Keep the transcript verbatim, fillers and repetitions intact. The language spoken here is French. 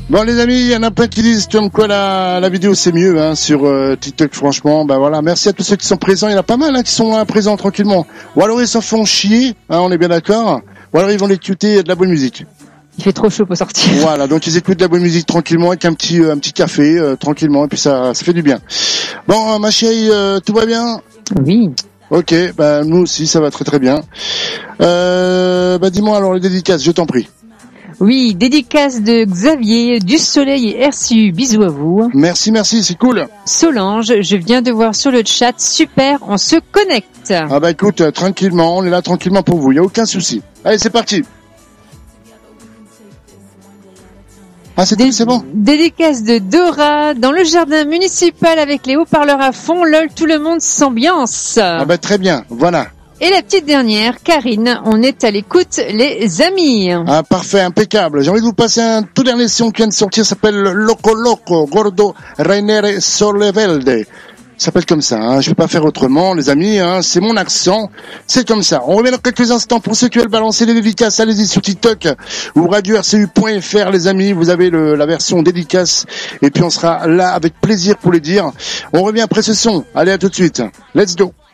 Bon les amis, il y en a plein qui disent comme quoi la, la vidéo c'est mieux hein, sur euh, TikTok franchement. Ben voilà, merci à tous ceux qui sont présents. Il y en a pas mal hein, qui sont là, présents tranquillement. Ou alors ils s'en font chier, hein, on est bien d'accord. Ou alors ils vont écouter de la bonne musique. Il fait trop chaud pour sortir. Voilà, donc ils écoutent de la bonne musique tranquillement avec un petit euh, un petit café euh, tranquillement et puis ça ça fait du bien. Bon ma chérie, euh, tout va bien? Oui. Ok, ben nous aussi ça va très très bien. Euh, ben dis-moi alors les dédicaces, je t'en prie. Oui, dédicace de Xavier, du Soleil et R C U, bisous à vous. Merci, merci, c'est cool. Solange, je viens de voir sur le chat, super, on se connecte. Ah bah écoute, euh, tranquillement, on est là tranquillement pour vous, il n'y a aucun souci. Allez, c'est parti. Ah, c'est Dé- c'est bon. Dédicace de Dora, dans le jardin municipal avec les haut-parleurs à fond, lol, tout le monde s'ambiance. Ah bah très bien, voilà. Et la petite dernière, Karine, on est à l'écoute, les amis. Ah parfait, impeccable. J'ai envie de vous passer un tout dernier son qui vient de sortir, s'appelle Loco Loco, Gordo Rainere Solevelde. Ça s'appelle comme ça, hein. Je vais pas faire autrement, les amis, hein. C'est mon accent, c'est comme ça. On revient dans quelques instants pour ceux qui veulent balancer les dédicaces, allez-y sur TikTok ou radio r c u point f r, les amis, vous avez le, la version dédicace et puis on sera là avec plaisir pour les dire. On revient après ce son, allez à tout de suite, let's go.